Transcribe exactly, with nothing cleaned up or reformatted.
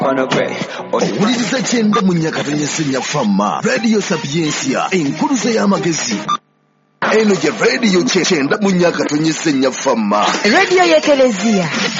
owuliriza kyenda mu nnyaka tonnyesenya fama Radio Sapiensia enkuluze y'amagezi eno gye radio kyenda mu nnyaka tonnyesenya fama radio y'ekelezia